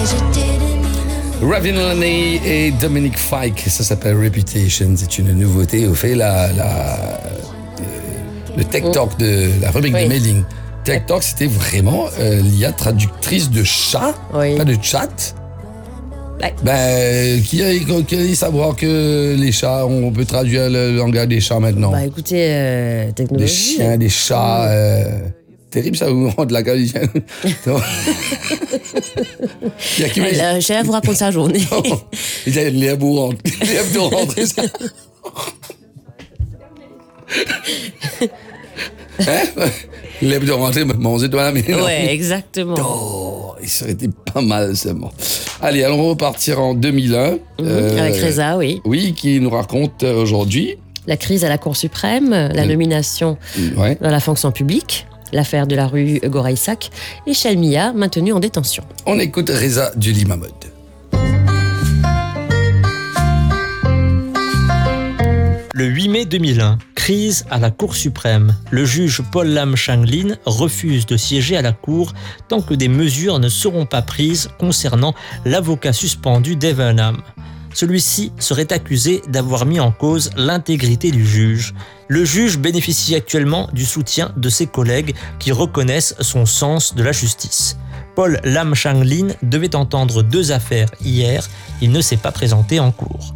Ravin Laney et Dominic Fike, ça s'appelle Reputation, c'est une nouveauté. On fait le Tech Talk de la rubrique de mailing. Tech Talk, c'était vraiment l'IA traductrice de chat, pas de chat. Qui a savoir que les chats, on peut traduire le langage des chats maintenant? Écoutez, technologie. Des chiens, des chats. Terrible ça, vous rentre la gueule. Je vais vous raconter sa journée. Il a une lèvre pour rentrer ça. Lèvre de rentrer, manger toi la maison. Ouais, exactement. Oh, il serait été pas mal seulement. Allez, alors on va repartir en 2001. Avec Reza, oui. Oui, qui nous raconte aujourd'hui la crise à la Cour suprême, la nomination dans la fonction publique, l'affaire de la rue Goraïsak et Shelmiya maintenue en détention. On écoute Reza Duli-Mahmoud. Le 8 mai 2001, crise à la Cour suprême. Le juge Paul Lam Changlin refuse de siéger à la Cour tant que des mesures ne seront pas prises concernant l'avocat suspendu Devanam. Celui-ci serait accusé d'avoir mis en cause l'intégrité du juge. Le juge bénéficie actuellement du soutien de ses collègues qui reconnaissent son sens de la justice. Paul Lam Changlin devait entendre 2 affaires hier, il ne s'est pas présenté en cour.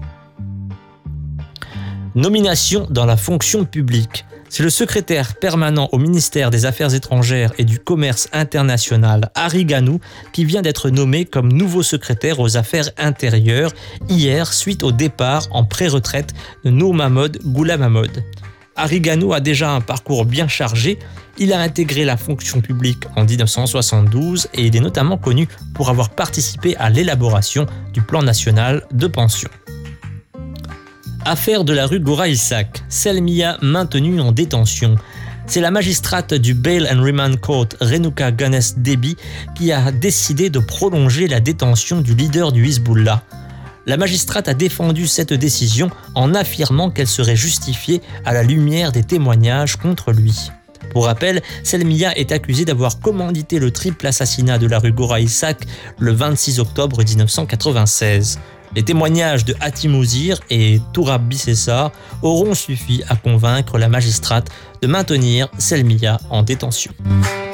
Nomination dans la fonction publique. C'est le secrétaire permanent au ministère des Affaires étrangères et du Commerce international, Harry Ganou, qui vient d'être nommé comme nouveau secrétaire aux affaires intérieures hier suite au départ en pré-retraite de Noor Mahmoud Ghulam Mahmoud. Harry Ganou a déjà un parcours bien chargé. Il a intégré la fonction publique en 1972 et il est notamment connu pour avoir participé à l'élaboration du plan national de pension. Affaire de la rue Goraïsak, Shelmiya maintenue en détention. C'est la magistrate du Bail and Remand Court, Renuka Ganes Debi, qui a décidé de prolonger la détention du leader du Hezbollah. La magistrate a défendu cette décision en affirmant qu'elle serait justifiée à la lumière des témoignages contre lui. Pour rappel, Shelmiya est accusée d'avoir commandité le triple assassinat de la rue Goraïsak le 26 octobre 1996. Les témoignages de Hatim Ouzir et Tourab Bissessar auront suffi à convaincre la magistrate de maintenir Shelmiya en détention.